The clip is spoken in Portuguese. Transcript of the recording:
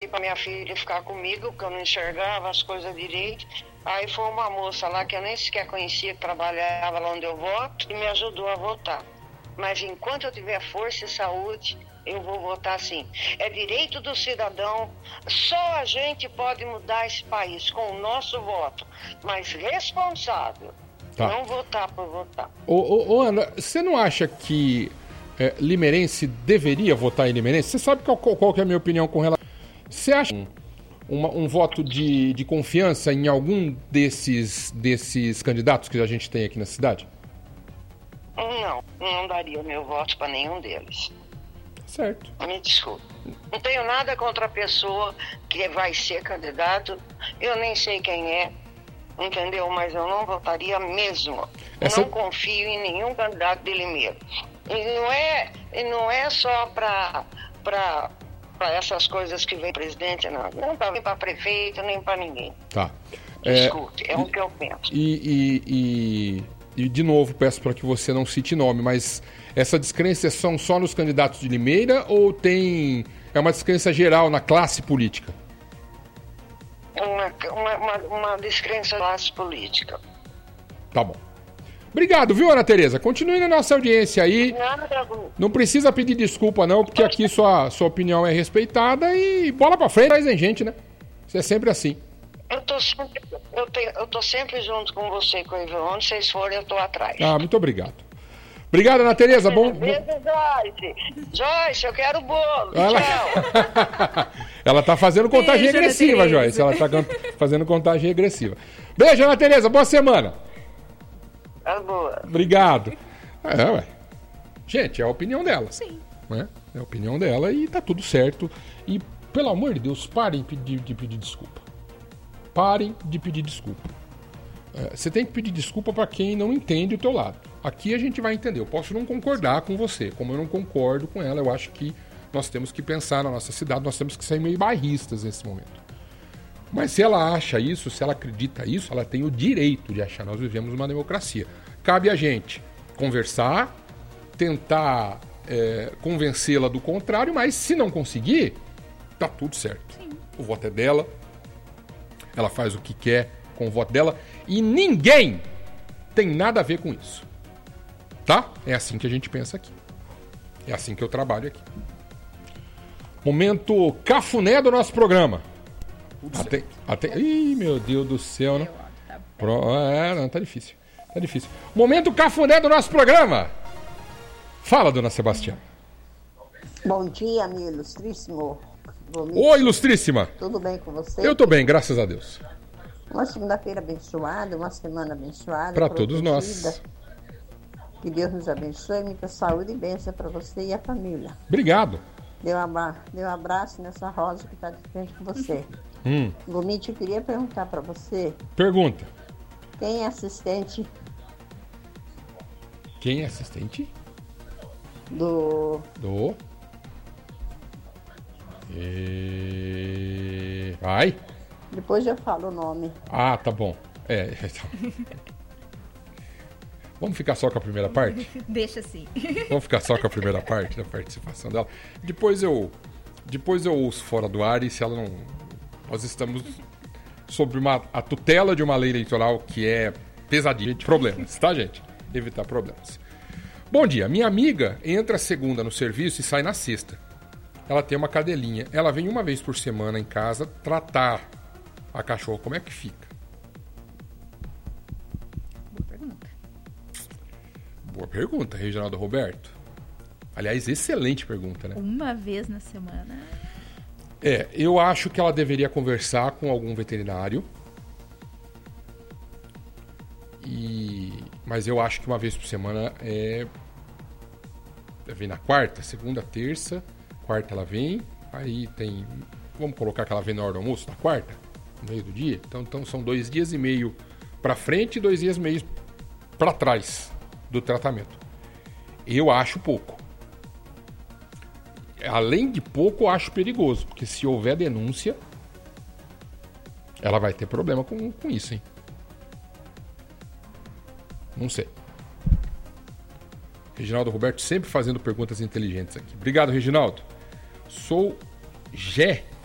para minha filha ficar comigo, porque eu não enxergava as coisas direito. Aí foi uma moça lá que eu nem sequer conhecia, que trabalhava lá onde eu voto, e me ajudou a votar. Mas enquanto eu tiver força e saúde, eu vou votar sim. É direito do cidadão, só a gente pode mudar esse país com o nosso voto, mas responsável, não votar por votar. Ô Ana, você não acha que limeirense deveria votar em limeirense? Você sabe qual que é a minha opinião com relação... Você acha um voto de confiança em algum desses candidatos que a gente tem aqui na cidade? Não daria meu voto para nenhum deles. Certo. Me desculpe. Não tenho nada contra a pessoa que vai ser candidato. Eu nem sei quem é, entendeu? Mas eu não votaria mesmo. Não confio em nenhum candidato de Limeira. E não é só para essas coisas que vem presidente, não. Não para prefeito, nem para ninguém. Tá. Desculpe, é o que eu penso. E, de novo, peço para que você não cite nome, mas essa descrença são só nos candidatos de Limeira ou é uma descrença geral na classe política? Uma descrença na classe política. Tá bom. Obrigado, viu, Ana Tereza? Continue na nossa audiência aí. Não precisa pedir desculpa, não, porque aqui sua opinião é respeitada e bola pra frente, mas tem gente, né? Você é sempre assim. Eu tô sempre junto com você, com o Ivan. Onde vocês forem, eu tô atrás. Muito obrigado. Obrigado, Ana Tereza. Beijo, Joyce. Joyce, eu quero bolo. Tchau. Ela tá fazendo contagem regressiva, Joyce. Ela tá fazendo contagem regressiva. Beijo, Ana Tereza. Boa semana. Boa. Obrigado. Gente, é a opinião dela. Sim. Né? É a opinião dela e tá tudo certo. E, pelo amor de Deus, parem de pedir desculpa. Parem de pedir desculpa. Você tem que pedir desculpa para quem não entende o teu lado. Aqui a gente vai entender. Eu posso não concordar com você, como eu não concordo com ela. Eu acho que nós temos que pensar na nossa cidade, nós temos que ser meio bairristas nesse momento. Mas se ela acha isso, se ela acredita isso, ela tem o direito de achar. Nós vivemos uma democracia. Cabe a gente conversar, tentar convencê-la do contrário, mas se não conseguir, tá tudo certo. Sim. O voto é dela, ela faz o que quer com o voto dela e ninguém tem nada a ver com isso. Tá? É assim que a gente pensa aqui. É assim que eu trabalho aqui. Momento cafuné do nosso programa. Ih, meu Deus do céu, né? Não, tá difícil. Tá difícil. Momento cafuné do nosso programa. Fala, dona Sebastiana. Bom dia, meu ilustríssimo. Oi, ilustríssima. Tudo bem com você? Eu tô bem, graças a Deus. Uma segunda-feira abençoada, uma semana abençoada. Para todos nós. Que Deus nos abençoe, muita saúde e bênção para você e a família. Obrigado. Dê um abraço nessa rosa que está de frente com você. Gomite, eu queria perguntar para você. Pergunta. Quem é assistente? Quem é assistente? Vai. Depois eu falo o nome. Tá bom. Vamos ficar só com a primeira parte? Deixa assim. Vamos ficar só com a primeira parte da participação dela. Depois eu ouço fora do ar e se ela não... Nós estamos sob a tutela de uma lei eleitoral que é pesadinha de problemas, tá, gente? Evitar problemas. Bom dia. Minha amiga entra segunda no serviço e sai na sexta. Ela tem uma cadelinha. Ela vem uma vez por semana em casa tratar a cachorra. Como é que fica? Boa pergunta, Reginaldo Roberto. Aliás, excelente pergunta, né? Uma vez na semana. Eu acho que ela deveria conversar com algum veterinário. Mas eu acho que uma vez por semana vem na quarta, segunda, terça. Quarta ela vem. Aí tem... Vamos colocar que ela vem na hora do almoço, na quarta? No meio do dia? Então são 2 dias e meio pra frente e 2 dias e meio pra trás do tratamento. Eu acho pouco. Além de pouco, eu acho perigoso, porque se houver denúncia, ela vai ter problema com isso, hein? Não sei. Reginaldo Roberto sempre fazendo perguntas inteligentes aqui. Obrigado, Reginaldo. Sou Gé